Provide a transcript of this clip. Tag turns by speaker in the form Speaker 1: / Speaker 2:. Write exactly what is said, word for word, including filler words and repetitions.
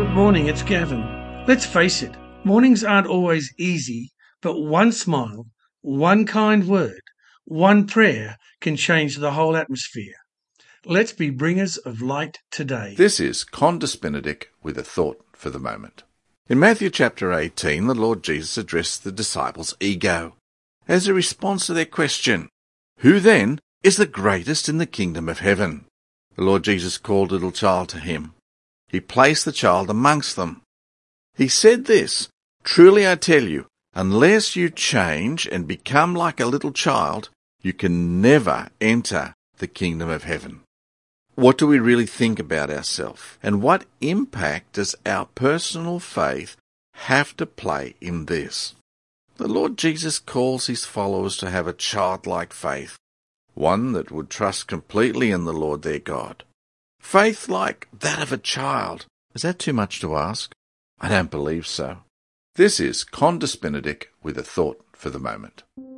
Speaker 1: Good morning, it's Gavin. Let's face it, mornings aren't always easy, but one smile, one kind word, one prayer can change the whole atmosphere. Let's be bringers of light today.
Speaker 2: This is Condus Benedict with a thought for the moment. In Matthew chapter eighteen, the Lord Jesus addressed the disciples' ego as a response to their question, "Who then is the greatest in the kingdom of heaven?" The Lord Jesus called a little child to him. He placed the child amongst them. He said this, "Truly I tell you, unless you change and become like a little child, you can never enter the kingdom of heaven." What do we really think about ourselves? And what impact does our personal faith have to play in this? The Lord Jesus calls his followers to have a childlike faith, one that would trust completely in the Lord their God. Faith like that of a child. Is that too much to ask? I don't believe so. This is Condus Benedict with a thought for the moment.